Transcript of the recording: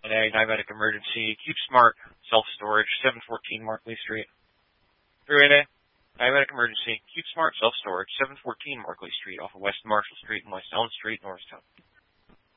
today. Diabetic emergency. Keep smart. Self-storage. 714 Markley Street. Freeway day. Diabetic emergency. Keep smart. Self-storage. 714 Markley Street off of West Marshall Street and West Elm Street, Norristown.